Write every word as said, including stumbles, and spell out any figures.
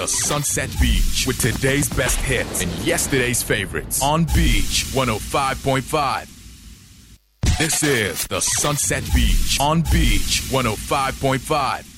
The Sunset Beach with today's best hits and yesterday's favorites on Beach one oh five point five. This is the Sunset Beach on Beach one oh five point five.